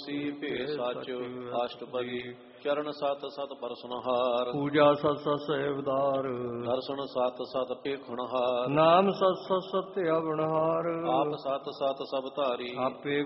ਸੀ ਭੇ ਸਚ ਅਸ਼ਟਪਦੀ ਚਰਨ ਸਤ ਸਤ ਪਰਸਨਹਾਰ ਪੂਜਾ ਸਤ ਸਤ ਸੇਵਦਾਰ ਦਰਸ਼ਨ ਸਤ ਸਤ ਪੇਖਣਹਾਰ ਨਾਮ ਸਤ ਸਤ ਸਤਿ ਅਵਣਹਾਰ ਆਪ ਸਤ ਸਤ ਸਭ ਧਾਰੀ ਆਪੇ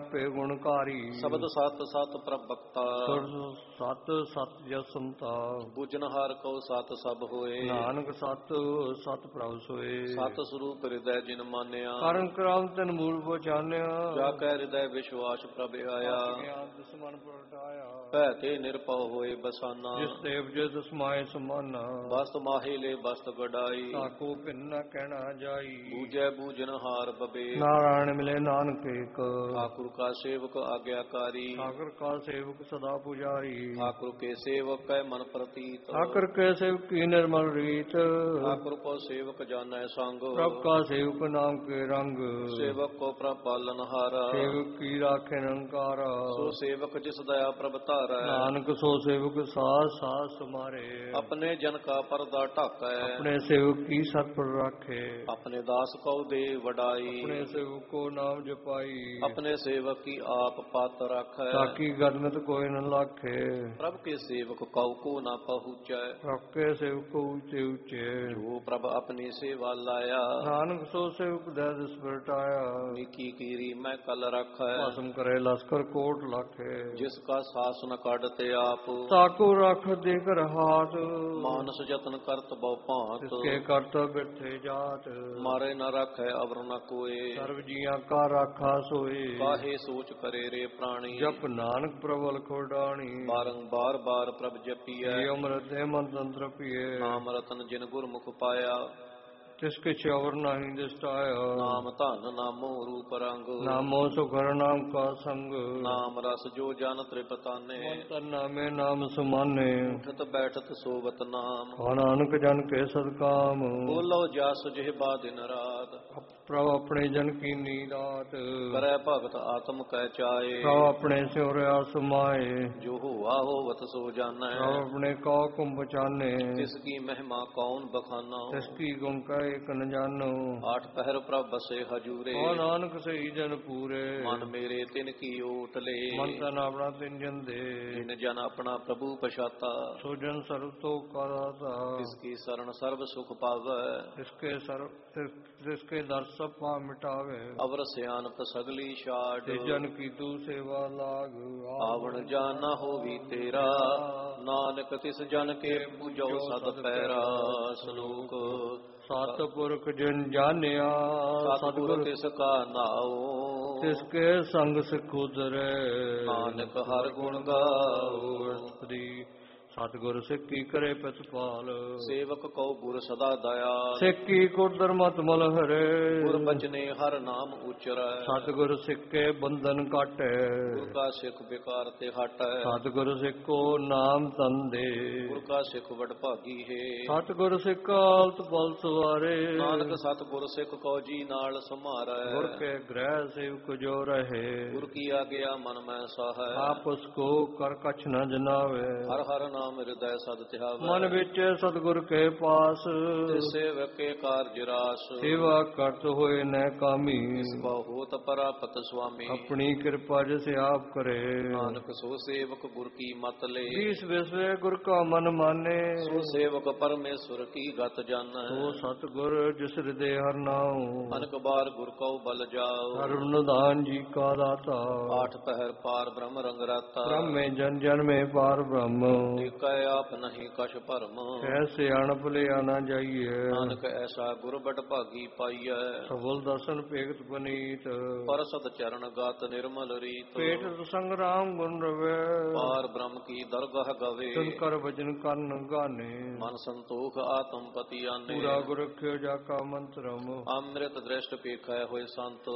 ਗੁਣਕਾਰੀ ਸ਼ਬਦ ਸਤ ਸਤ ਪ੍ਰਭਕਤਾ ਸੁਰ ਸਤ ਸਤ ਜਸੰਤਾ ਬੁਝਨਹਾਰ ਕਉ ਸਤ ਸਭ ਹੋਏ ਨਾਨਕ ਸਤ ਸਤ ਪ੍ਰਭ ਸੋਏ ਸਤ ਸਰੂਪ ਹਿਰਦੈ ਜਿਨ ਮਾਨਿਆ ਕਰਨ ਕ੍ਰਮ ਤਨ ਮੂਲ ਪਛਾਨਿਆ ਜਾ ਕੈ ਹਿਰਦੈ ਵਿਸ਼ਵਾਸ ਪ੍ਰਭ ਆਇਆ ਦੁਸ਼ਮਨ ਪ੍ਰਗਟਾਇਆ ਭੈ ਤੇ ਨਿਰਭਉ ਹੋਏ ਬਸਾਨਾ ਜਿਸ ਦੇਵ ਜਿਸ ਸਮਾਏ ਸਮਾਨਾ ਬਸਤ ਮਾਹੇ ਲੈ ਬਸਤ ਵਡਾਈ ਤਾਕੋ ਭਿੰਨ ਨ ਕਹਿਣਾ ਜਾਈ ਬੂਝੈ ਬੂਝਨਹਾਰ ਬਬੇ ਨਾਰਾਇਣ ਮਿਲੇ ਨਾਨਕ ਏਕ ਠਾਕੁਰ ਕਾ ਸੇਵਕ ਆਗਿਆਕਾਰੀ ਠਾਕੁਰ ਕਾ ਸੇਵਕ ਸਦਾ ਪੁਜਾਰੀ ਠਾਕੁਰ ਕੇ ਸੇਵਕ ਕੈ ਮਨ ਪ੍ਰਤੀਤ ਠਾਕੁਰ ਕੇ ਸੇਵਕ ਕੀ ਨਿਰਮਲ ਰੀਤ ਠਾਕੁਰ ਕੋ ਸੇਵਕ ਜਾਣੈ ਸੰਗ ਪ੍ਰਭ ਕਾ ਸੇਵਕ ਨਾਮ ਕੇ ਰੰਗ ਸੇਵਕ ਕੋ ਪ੍ਰਭ ਪਾਲਨਹਾਰਾ ਸੇਵਕ ਕੀ ਰਾਖੇ ਨਿਰੰਕਾਰ ਸੋ ਸੇਵਕ ਜਿਸ ਦਇਆ ਪ੍ਰਭ ਧਾਰੈ ਨਾਨਕ ਸੋ ਸੇਵਕ ਸਾਸ ਸਾਸ ਸਮਾਰੇ ਆਪਣੇ ਜਨ ਕਾ ਪਰਦਾ ਢਾਕੈ ਆਪਣੇ ਸੇਵਕ ਕੀ ਸਤ ਪਰ ਰਾਖੇ ਆਪਣੇ ਦਾਸ ਕਉ ਦੇ ਵਡਾਈ ਆਪਣੇ ਸੇਵਕ ਕੋ ਨਾਮ ਜਪਾਈ ਆਪਣੇ ਸੇਵਕ ਕੀ ਆਪ ਪਤ ਰਾਖੈ ਤਾਕੀ ਗਰਨਤ ਕੋਈ ਨ ਲਾਖੇ ਪ੍ਰਭ ਕੇ ਸੇਵਕ ਕਉ ਕੋ ਨਾ ਪਹੁੰਚੈ ਪ੍ਰਭ ਕੇ ਸੇਵਕ ਉੱਚੇ ਉੱਚੇ ਜੋ ਪ੍ਰਭ ਆਪਣੀ ਸੇਵਾ ਲਾਇਆ ਨਾਨਕ ਸੋ ਸੇਵਕ ਦੇ ਦਿਸ ਵਰਟਾਇਆ ਨੀਕੀ ਕੀਰੀ ਮੈਂ ਕਲ ਰੱਖੈ ਭਸਮ ਕਰੇ ਲਸਕਰ ਕੋਟ ਲਾਖੇ ਜਿਸ ਕਾ ਸਾਸਨ ਕੱਢ ਤੇ ਆਪ ਤਾਕੋ ਰੱਖ ਦੇ ਕਰ ਹਾਥ ਮਾਨਸ ਯਤਨ ਕਰਤ ਬਹੁ ਭਾਂਤ ਤਿਸਕੇ ਕਰਤ ਬਿਰਥੇ ਜਾਤ ਮਾਰੇ ਨ ਰੱਖੈ ਅਵਰ ਨ ਕੋਏ ਸਰਬ ਜੀਆਂ ਕਾ ਰਾਖਾ ਸੋਏ ਕਾਹੇ ਸੋਚ ਕਰੇ ਰੇ ਪ੍ਰਾਣੀ ਜਪ ਨਾਨਕ ਪ੍ਰਭਲ ਖੋਡਾਣੀ ਬਾਰੰਬਾਰ ਬਾਰ ਪ੍ਰਭ ਜਪੀਐ ਇਹ ਅੰਮ੍ਰਿਤ ਦੇ ਮਨ ਤੰਤਰ ਪੀਏ ਨਾਮ ਰਤਨ ਜਿਨ ਗੁਰਮੁਖ ਪਾਇਆ ਤਿਸ ਕੇ ਚਵਰ ਨਹੀਂ ਦਿਸਟਾਇਆ ਨਾਮ ਧਨ ਨਾਮੋ ਰੂਪ ਰੰਗ ਨਾਮੋ ਸੁਖਰ ਨਾਮ ਕਾ ਸੰਗ ਨਾਮ ਰਸ ਜੋ ਜਨ ਤ੍ਰਿਪਤਾਨੇ ਮੰਤਰ ਨਾਮੇ ਨਾਮ ਸੁਮਾਨੇ ਉਠਤ ਬੈਠਤ ਸੋਵਤ ਨਾਮ ਨਾਨਕ ਜਨ ਕੇ ਸਦਕਾਮ ਬੋਲੋ ਜਸ ਜਿਹਬਾ ਦਿਨ ਰਾਤ ਪ੍ਰਭ ਆਪਣੇ ਜਨ ਕੀ ਨੀਰਾਤ ਕਰੈ ਭਗਤ ਆਤਮ ਕੈ ਚਾਏ ਪ੍ਰਭ ਆਪਣੇ ਸਿਉਰਿਆ ਸਮਾਏ ਜੋ ਹੋਆ ਹੋਵਤ ਸੋ ਜਾਣੈ ਪ੍ਰਭ ਆਪਣੇ ਕਉ ਕੁੰਭ ਚਾਨੇ ਤਿਸ ਕੀ ਮਹਿਮਾ ਕੌਣ ਬਖਾਨਾ ਤਿਸ ਕੀ ਗੁਣ ਕੈ ਇਕ ਨ ਜਾਨੋ ਆਠ ਪਹਿਰ ਪ੍ਰਭ ਬਸੇ ਹਜੂਰੇ ਨਾਨਕ ਸਹੀ ਜਨ ਪੂਰੇ ਮਨ ਮੇਰੇ ਤਿਨ ਕੀ ਓਟ ਲੇ ਮਨ ਤਨ ਆਪਣਾ ਤਿਨ ਜਨ ਦੇ ਜਿਨ ਜਨ ਆਪਣਾ ਪ੍ਰਭੂ ਪਛਾਤਾ ਸੋ ਜਨ ਸਰਬ ਤੋ ਕਰਾਤਾ ਤਿਸ ਕੀ ਸਰਣ ਸਰਬ ਸੁਖ ਪਾਵੈ ਤਿਸਕੇ ਦਰ ਸਭ ਪਾ ਮਿਟਾਵੇ ਅਵਰ ਸਿਆਨਤ ਸਗਲੀ ਛਾੜ ਤੇ ਜਨ ਕੀ ਤੂ ਸੇਵਾ ਲਾਗ ਆਵਣ ਜਾਣਾ ਹੋਵੀ ਤੇਰਾ ਨਾਨਕ ਤਿਸ ਜਨ ਕੇ ਪੂਜੋ ਸਦ ਪੈਰਾ ਸ਼ਲੋਕ ਸਤਿਪੁਰਖ ਜਨ ਜਾਣਿਆ ਸਤਿਗੁਰ ਤਿਸ ਕਾ ਨਾਉ ਤਿਸਕੇ ਸੰਗ ਸਿਖ ਉਦਰੈ ਨਾਨਕ ਹਰ ਗੁਣ ਗਾਉ ਸਤਿਗੁਰ ਸਿੱਖੀ ਕਰੇ ਪ੍ਰਤਪਾਲ ਸੇਵਕ ਕਉ ਗੁਰ ਸਦਾ ਦਇਆ ਸਿੱਖੀ ਕੁਦਰ ਮਤ ਮਲ ਹਰੇ ਗੁਰ ਬਚਨੇ ਹਰ ਨਾਮ ਉਚਰੈ ਸਤਿਗੁਰ ਸਿੱਖੇ ਬੰਧਨ ਕਾਟੈ ਗੁਰ ਕਾ ਸਿੱਖ ਬਿਕਾਰ ਤੇ ਹਟੈ ਸਤਿਗੁਰ ਸਿੱਖੋ ਨਾਮ ਤੰਦੇ ਗੁਰ ਕਾ ਸਿੱਖ ਵਡ ਭਾਗੀ ਹੈ ਸਤਿਗੁਰ ਸਿੱਖ ਆਲਤ ਬਲ ਸਵਾਰੇ ਨਾਨਕ ਸਤਿਗੁਰ ਸਿੱਖ ਕਉ ਜੀ ਨਾਲ ਸਮਾਰੈ ਗੁਰ ਕੇ ਗ੍ਰਹਿ ਸੇਵਕ ਜੋ ਰਹੇ ਗੁਰ ਕੀ ਆਗਿਆ ਮਨ ਮੈਂ ਸਾਹੈ ਆਪਸ ਕੋ ਕਰ ਕਛ ਨ ਜਨਾਵੇ ਹਰ ਹਰ ਨਾਮ ਹਿਰਦੈ ਸਦ ਧਿਆਵੈ ਮਨ ਵਿੱਚ ਸਤਿਗੁਰ ਕੇ ਪਾਸ ਤੇ ਸੇਵਕ ਕੇ ਕਾਰਜ ਰਾਸ ਸੇਵਾ ਕਰਤ ਹੋਏ ਨੈ ਕਾਮੀ ਬਹੁ ਹੋਤ ਪਰਾਪਤ ਸੁਆਮੀ ਆਪਣੀ ਕਿਰਪਾ ਜਿਸ ਆਪ ਕਰੇ ਨਾਨਕ ਸੋ ਸੇਵਕ ਗੁਰ ਕੀ ਮਤ ਲੇ ਇਸ ਵਿਸਵੇ ਗੁਰ ਕਾ ਮਨ ਮਾਨੇ ਸੋ ਸੇਵਕ ਪਰਮੇਸ਼ਵਰ ਕੀ ਗਤ ਜਾਣੈ ਸੋ ਸਤਿਗੁਰ ਜਿਸ ਹਿਰਦੇ ਹਰ ਨਾਉ ਅਨਕ ਬਾਰ ਗੁਰ ਕਉ ਬਲ ਜਾਉ ਹਰਿ ਨਿਧਾਨ ਜੀ ਕਾ ਦਾਤਾ ਆਠ ਪਹਿਰ ਪਾਰ ਬ੍ਰਹਮ ਰੰਗ ਰਾਤਾ ਬ੍ਰਹਮੇ ਜਨ ਜਨ ਮੇ ਪਾਰ ਬ੍ਰਹਮ ਕੈ ਆਪ ਨਹੀਂ ਕਛ ਭਰਮ ਐਸੇ ਅਣਪ ਲਿਆ ਨਾ ਜਾਈਏ ਨਾਨਕ ਐਸਾ ਗੁਰ ਬਟ ਭਾਗੀ ਪਾਈਐ ਸਬਲ ਦਰਸ਼ਨ ਭੇਗਤ ਬਨੀਤ ਪਰਸਤ ਚਰਨ ਗਾਤ ਨਿਰਮਲ ਰੀਤ ਪੇਟ ਸੰਗਰਾਮ ਗੁਣ ਰਵੇ ਪਾਰ ਬ੍ਰਹਮ ਕੀ ਦਰਗਹ ਗਵੇ ਤੁਨ ਕਰ ਵਜਨ ਕਰਨ ਗਾਨੇ ਮਨ ਸੰਤੋਖ ਆਤਮ ਪਤੀ ਆਨੇ ਪੂਰਾ ਗੁਰ ਰਖਿਓ ਜਾ ਕਾ ਮੰਤਰਮ ਅੰਮ੍ਰਿਤ ਦ੍ਰਿਸ਼ਟ ਪੇਖੈ ਹੋਏ ਸੰਤ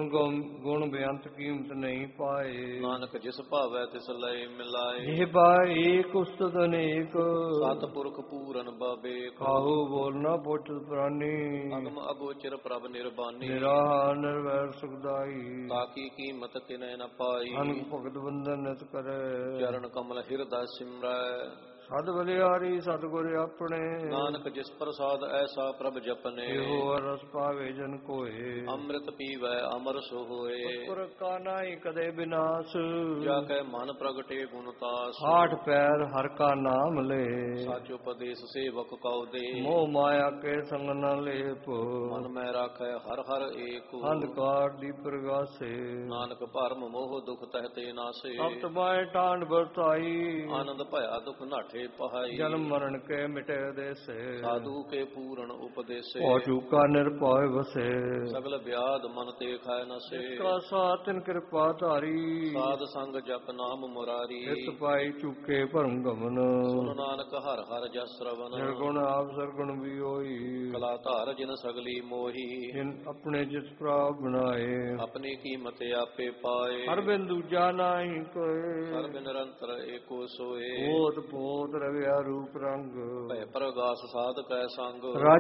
ਗੁਣ ਬੇਅੰਤ ਕੀਮਤ ਨਹੀਂ ਪਾਏ ਨਾਨਕ ਜਿਸ ਭਾਵੈ ਤਿਸ ਲਈ ਮਿਲਾਏ ਇਹ ਬਾਈ ਕੁਸਤ ਅਨੇਕ ਸਤਿਪੁਰਖ ਪੂਰਨ ਬਾਬੇ ਕਾਹੂ ਬੋਲਣਾ ਪੁੱਛ ਪ੍ਰਾਨੀ ਅਗਮ ਅਗੋਚਰ ਪ੍ਰਭ ਨਿਰਬਾਨੀ ਨਿਰਾਹ ਨਿਰਵੈਰ ਸੁਖਦਾਈ ਤਾਕੀ ਕੀਮਤ ਕਿਨੈ ਨ ਪਾਈ ਅਨਕ ਭਗਤ ਬੰਦਨ ਨਿਤ ਕਰੇ ਚਰਨ ਕਮਲ ਹਿਰਦੈ ਸਿਮਰੈ ਸਦ ਬਲਿਆਰੀ ਸਤਿਗੁਰ ਆਪਣੇ ਨਾਨਕ ਜਿਸ ਪ੍ਰਸਾਦ ਐਸਾ ਪ੍ਰਭ ਜਪਨੇ ਇਹੋ ਰਸ ਪਾਵੇ ਜਨ ਕੋਏ ਅੰਮ੍ਰਿਤ ਪੀਵੈ ਅਮਰ ਸੋ ਹੋਏ ਗੁਰ ਕਾ ਨਾਹੀ ਕਦੇ ਬਿਨਾਸ਼ ਜਾ ਕੈ ਮਨ ਪ੍ਰਗਟੇ ਗੁਣ ਤਾਸ ਹਾਠ ਪੈਰ ਹਰ ਕਾ ਨਾਮ ਲੈ ਸਾਚ ਉਪਦੇਸ ਸੇਵਕ ਕਉ ਦੇ ਮੋਹ ਮਾਇਆ ਕੇ ਸੰਗ ਨ ਲੇਪ ਮਨ ਮੈਂ ਰਾਖੈ ਹਰ ਹਰ ਏਕ ਅੰਧਕਾਰ ਦੀ ਪ੍ਰਗਾਸੇ ਨਾਨਕ ਭਰਮ ਮੋਹ ਦੁਖ ਤਹਿ ਤੇ ਨਾਸੇ ਸਪਤ ਬਾਏ ਟਾਂਡ ਵਰਤਾਈ ਆਨੰਦ ਭਇਆ ਦੁਖ ਨਾਠੇ ਪਹਾਈ ਜਨਮ ਮਰਨ ਕੇ ਮਿਟੇ ਦੇਸੇ ਸਾਧੂ ਕੇ ਪੂਰਨ ਉਪਦੇਸੇ ਉਹ ਚੂਕਾ ਨਿਰਭਉ ਵਸੇ ਸਗਲ ਵਿਆਦ ਮਨ ਤੇ ਖਾਇ ਨਸੇ ਕਾ ਸਾਤਨ ਕਿਰਪਾ ਧਾਰੀ ਸਾਧ ਸੰਗ ਜਪ ਨਾਮ ਮੁਰਾਰੀ ਇਤ ਪਾਈ ਚੁਕੇ ਭਰਮ ਗਮਨ ਸੁਨ ਨਾਨਕ ਹਰ ਹਰ ਜਸ ਸਰਵਨ ਨਿਰਗੁਣ ਆਪ ਸਰਗੁਣ ਵੀ ਹੋਈ ਕਲਾ ਧਾਰ ਜਿਨ ਸਗਲੀ ਮੋਹੀ ਜਿਨ ਆਪਣੇ ਜਿਸ ਪ੍ਰਾਪ ਬਣਾਏ ਆਪਣੀ ਕੀਮਤ ਆਪੇ ਪਾਏ ਹਰ ਬਿਨ ਦੂਜਾ ਨਾਹੀ ਕੋਏ ਸਰਬ ਨਿਰੰਤਰ ਏਕੋ ਸੋਏ ਬੋਧ ਬੋਧ ਰਵਿਆ ਰੂਪ ਰੰਗ ਭੈ ਪ੍ਰਗਾਸ ਸਾਧ ਕੈ ਸੰਗ